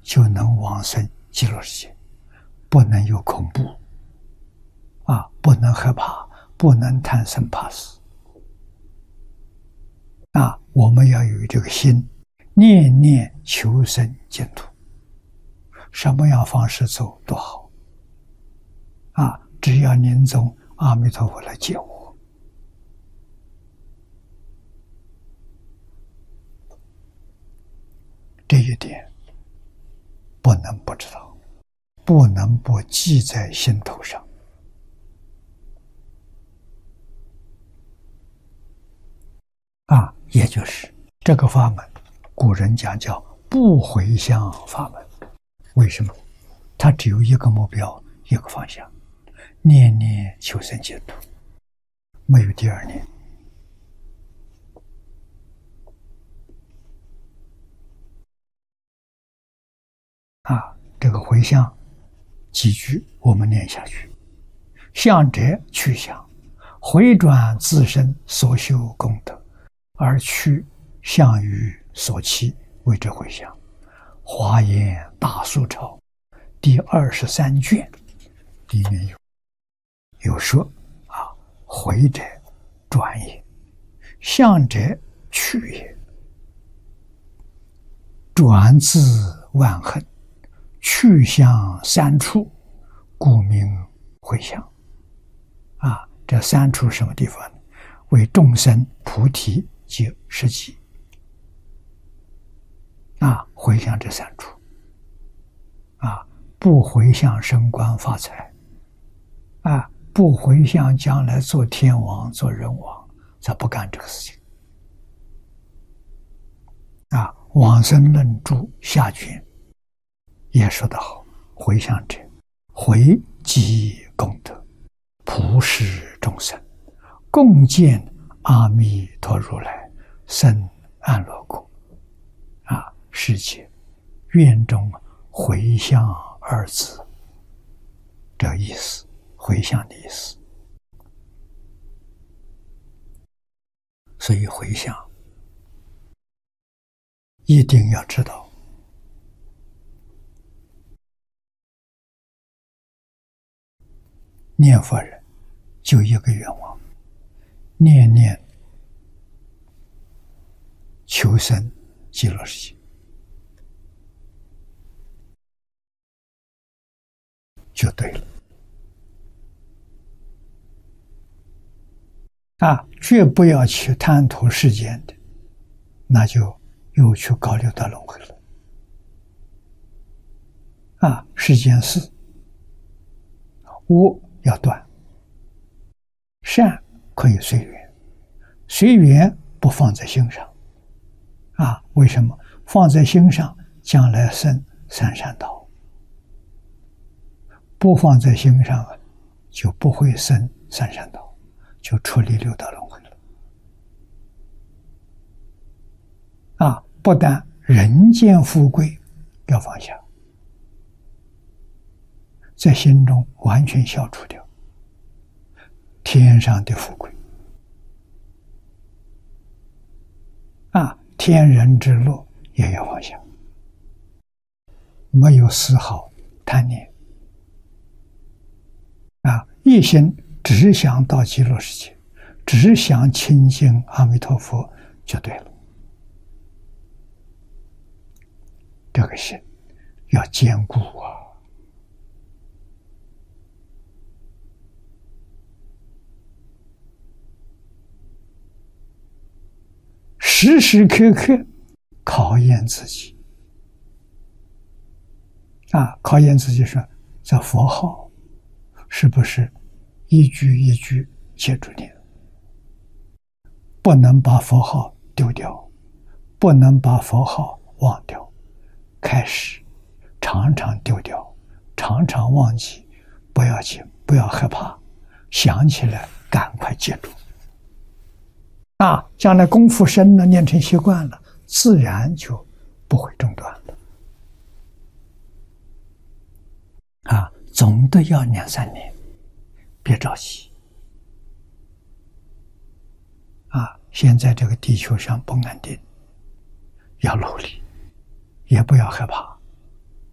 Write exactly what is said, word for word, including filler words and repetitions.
就能往生极乐世界，不能有恐怖啊，不能害怕，不能贪生怕死啊！我们要有这个心，念念求生净土，什么样方式走都好啊！只要临终阿弥陀佛来接我，这一点不能不知道，不能不记在心头上啊！也就是这个法门，古人讲叫不回向法门。为什么？它只有一个目标，一个方向，念念求生净土，没有第二念啊！这个回向几句我们念下去：向者去向，回转自身所修功德，而去向于所期，谓之回向。华严大疏钞第二十三卷里面有有说啊，回者转也，向者去也，转自万恨，去向三处，故名回向。啊，这三处什么地方呢？为众生菩提及实际。啊，回向这三处，啊，不回向升官发财，啊，不回向将来做天王、做人王，才不干这个事情。啊，《往生论》注下卷也说得好：回向者，回积功德，普施众生，共建阿弥陀如来生安乐国。啊，世界愿中回向二字，这意思，回向的意思。所以回向一定要知道，念佛人就一个愿望，念念求生极乐世界，就对了啊！绝不要去贪图世间的，那就又去搞六道轮回了啊！世间事恶要断，善可以随缘，随缘不放在心上啊！为什么？放在心上，将来生三善道；不放在心上啊，就不会生三善道，就出离六道轮回了啊！不但人间富贵要放下，在心中完全消除掉天上的富贵啊，天人之乐也要放下，没有丝毫贪念啊，一心只想到极乐世界，只想亲近阿弥陀佛就对了。这个心要坚固啊！时时刻刻考验自己啊！考验自己说，这佛号是不是一句一句接住念？不能把佛号丢掉，不能把佛号忘掉。开始常常丢掉，常常忘记，不要紧，不要害怕，想起来赶快接住。啊，将来功夫深了，练成习惯了，自然就不会中断了。啊，总的要两三年，别着急。啊，现在这个地球上不安定，要努力，也不要害怕。